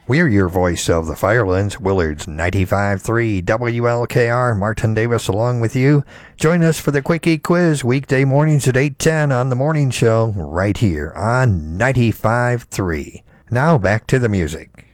We're your voice of the Firelands, Willard's 95.3 WLKR. Martin Davis along with you. Join us for the Quickie Quiz weekday mornings at 8:10 on the morning show right here on 95.3. Now back to the music.